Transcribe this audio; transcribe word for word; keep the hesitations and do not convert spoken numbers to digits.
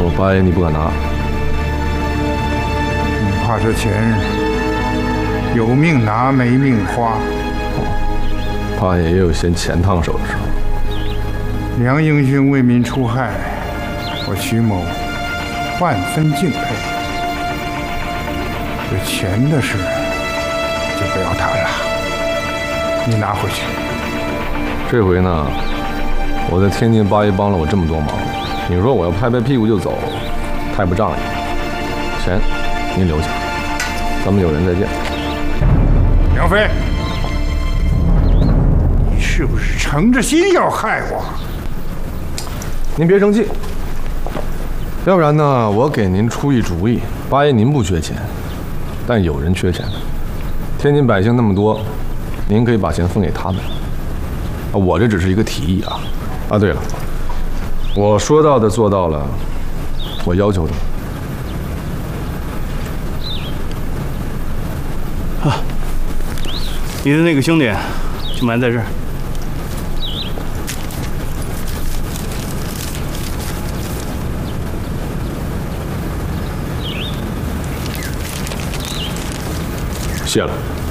我八爷你不敢拿， 你怕这钱有命拿没命花。 八爷也有嫌钱烫手的时候。 梁英勋为民除害，我徐某万分敬佩。这钱的事就不要谈了，你拿回去。 这回呢，我在天津八爷帮了我这么多忙，你说我要拍拍屁股就走，太不仗义。钱您留下，咱们有缘再见。 梁飞，你是不是诚着心要害我？ 您别生气，要不然呢，我给您出一主意。八爷您不缺钱，但有人缺钱。天津百姓那么多，您可以把钱分给他们。啊，我这只是一个提议啊。啊，对了，我说到的做到了，我要求的。 啊，你的那个兄弟就埋在这儿。 谢了。